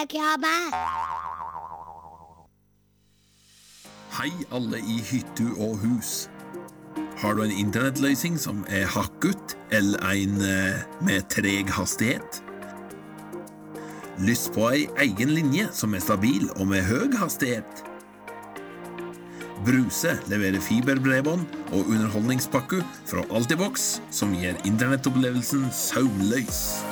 krabbe. Hei alle i hyttu og hus. Har du en internettløsning som hakket eller en med treg hastighet? Lyst på en egen linje som stabil og med høy hastighet? Bruse leverer fiberbredbånd og underholdningspakke fra Altibox som gir internettopplevelsen søvnløs.